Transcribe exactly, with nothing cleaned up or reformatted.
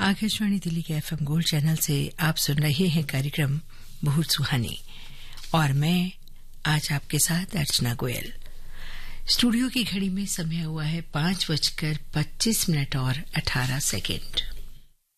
आकाशवाणी दिल्ली के FM gold channel से आप सुन रहे हैं कार्यक्रम बहुत सुहानी और मैं आज आपके साथ अर्चना गोयल। स्टूडियो की घड़ी में समय हुआ है पांच बजकर पच्चीस मिनट और अठारह सेकेंड।